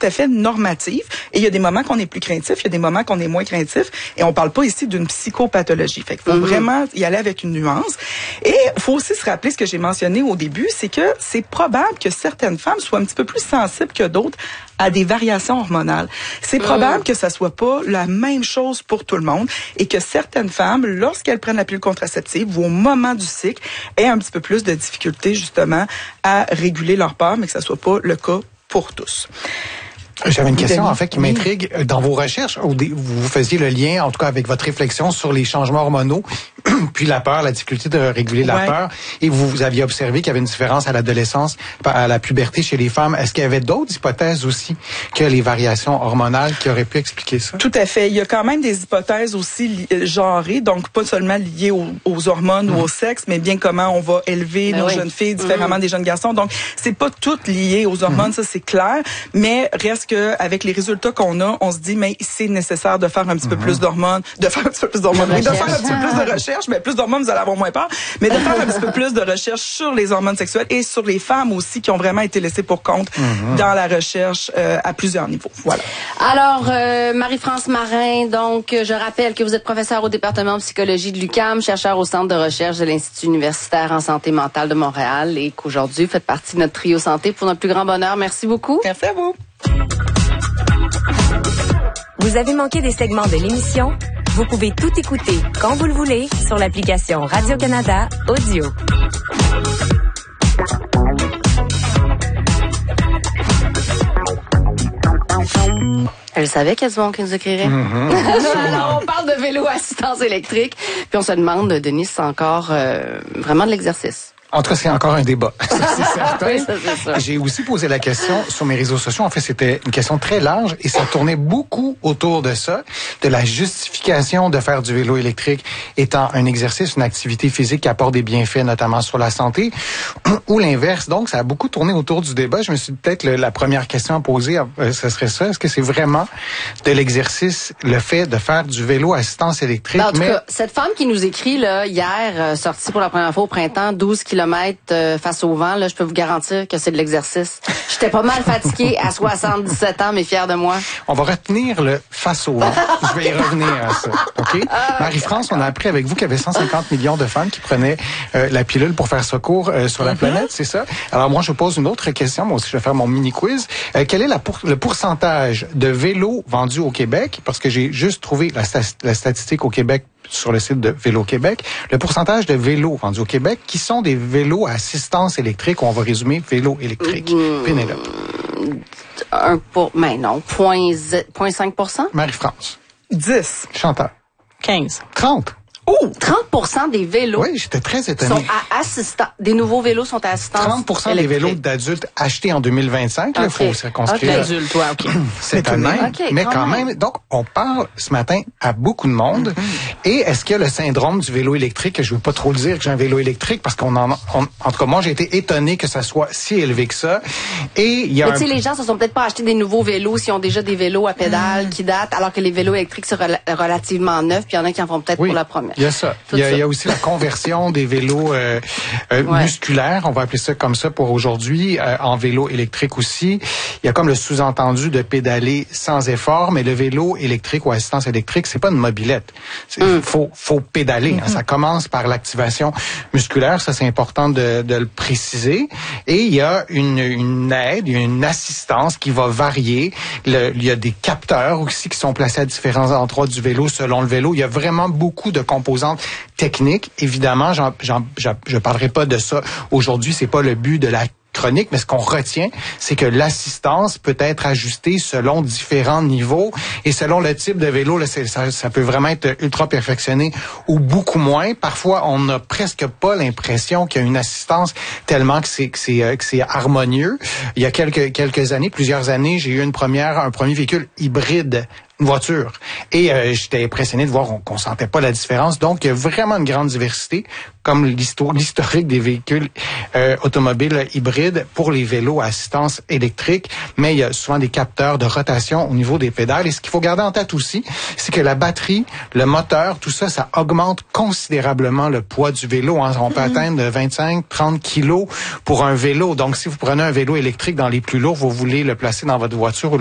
à fait normative. Et il y a des moments qu'on est plus craintif, il y a des moments qu'on est moins craintif. Et on parle pas ici d'une psychopathologie. Fait qu'il faut vraiment y aller avec une nuance. Et il faut aussi se rappeler ce que j'ai mentionné au début, c'est que c'est probable que certaines femmes soient un petit peu plus sensibles que d'autres à des variations hormonales. C'est probable que ça soit pas la même chose pour tout le monde et que certaines femmes, lorsqu'elles prennent la pilule contraceptive ou au moment du cycle, aient un petit peu plus de difficultés justement à réguler leur peur, mais que ça soit pas le cas pour tous. J'avais une question, en fait, qui m'intrigue. Dans vos recherches, vous faisiez le lien, en tout cas avec votre réflexion sur les changements hormonaux, puis la peur, la difficulté de réguler la peur, et vous aviez observé qu'il y avait une différence à l'adolescence, à la puberté chez les femmes. Est-ce qu'il y avait d'autres hypothèses aussi que les variations hormonales qui auraient pu expliquer ça? Tout à fait. Il y a quand même des hypothèses aussi genrées, donc pas seulement liées aux hormones ou au sexe, mais bien comment on va élever nos jeunes filles différemment des jeunes garçons. Donc, c'est pas tout lié aux hormones, ça c'est clair, mais reste que avec les résultats qu'on a, on se dit mais c'est nécessaire de faire un petit peu plus d'hormones, de faire un petit peu plus d'hormones, de faire un petit peu plus de recherche, mais plus d'hormones vous allez avoir moins peur, mais de faire un petit peu plus de recherche sur les hormones sexuelles et sur les femmes aussi qui ont vraiment été laissées pour compte dans la recherche à plusieurs niveaux. Voilà. Alors Marie-France Marin, donc je rappelle que vous êtes professeure au département de psychologie de l'UQAM, chercheur au centre de recherche de l'Institut universitaire en santé mentale de Montréal et qu'aujourd'hui vous faites partie de notre trio santé pour notre plus grand bonheur. Merci beaucoup. Merci à vous. Vous avez manqué des segments de l'émission? Vous pouvez tout écouter quand vous le voulez sur l'application Radio-Canada Audio. Elle savait qu'il y a du monde qui nous écrirait. On parle de vélo assistance électrique, puis on se demande, Denis, c'est encore vraiment de l'exercice. En tout cas, c'est encore un débat. Ça, c'est certain. Oui, ça, c'est ça. J'ai aussi posé la question sur mes réseaux sociaux. En fait, c'était une question très large et ça tournait beaucoup autour de ça, de la justification de faire du vélo électrique étant un exercice, une activité physique qui apporte des bienfaits, notamment sur la santé, ou l'inverse. Donc, ça a beaucoup tourné autour du débat. Je me suis dit, peut-être la première question à poser, ce serait ça. Est-ce que c'est vraiment de l'exercice, le fait de faire du vélo assistance électrique? Ben, en tout cas, cette femme qui nous écrit là hier, sortie pour la première fois au printemps, 12 km face au vent, là, je peux vous garantir que c'est de l'exercice. J'étais pas mal fatiguée à 77 ans, mais fière de moi. On va retenir le face au vent. Je vais y revenir à ça. OK? Marie-France, on a appris avec vous qu'il y avait 150 millions de femmes qui prenaient la pilule pour faire secours sur la planète, c'est ça? Alors moi, je pose une autre question. Moi aussi, je vais faire mon mini-quiz. Quel est le pourcentage de vélos vendus au Québec? Parce que j'ai juste trouvé la statistique au Québec sur le site de Vélo Québec, le pourcentage de vélos vendus au Québec qui sont des vélos à assistance électrique, ou on va résumer vélo électrique. Pénélope. Mais non, 0.5%. Marie-France. 10. Chantal. 15. 30. Oh! 30% des vélos. Oui, j'étais très étonné. Sont à assistance. Des nouveaux vélos sont à assistance 30% des vélos d'adultes achetés en 2025, il faut circonscrire. Adulte, toi, OK. Cette année. Mais quand même, donc, on parle ce matin à beaucoup de monde. Et est-ce qu'il y a le syndrome du vélo électrique? Je veux pas trop le dire que j'ai un vélo électrique parce en tout cas, moi, j'ai été étonné que ça soit si élevé que ça. Et il y a mais tu sais, les gens se sont peut-être pas achetés des nouveaux vélos s'ils ont déjà des vélos à pédales qui datent, alors que les vélos électriques sont relativement neufs, puis il y en a qui en font peut-être pour la première. Il y a ça. Il y a aussi la conversion des vélos musculaires, on va appeler ça comme ça pour aujourd'hui, en vélo électrique aussi. Il y a comme le sous-entendu de pédaler sans effort, mais le vélo électrique ou assistance électrique, c'est pas une mobilette. Faut pédaler. Hein. Ça commence par l'activation musculaire, ça c'est important de le préciser. Et il y a une aide, une assistance qui va varier. Il y a des capteurs aussi qui sont placés à différents endroits du vélo selon le vélo. Il y a vraiment beaucoup de composantes techniques. Évidemment, je parlerai pas de ça aujourd'hui. C'est pas le but de la chronique, mais ce qu'on retient, c'est que l'assistance peut être ajustée selon différents niveaux et selon le type de vélo, là, ça peut vraiment être ultra perfectionné ou beaucoup moins. Parfois, on n'a presque pas l'impression qu'il y a une assistance tellement que c'est harmonieux. Il y a quelques années, plusieurs années, j'ai eu un premier véhicule hybride, une voiture. Et j'étais impressionné de voir qu'on sentait pas la différence. Donc, il y a vraiment une grande diversité, comme l'historique des véhicules automobiles hybrides pour les vélos à assistance électrique. Mais il y a souvent des capteurs de rotation au niveau des pédales. Et ce qu'il faut garder en tête aussi, c'est que la batterie, le moteur, tout ça, ça augmente considérablement le poids du vélo. Hein. On peut atteindre 25-30 kilos pour un vélo. Donc, si vous prenez un vélo électrique dans les plus lourds, vous voulez le placer dans votre voiture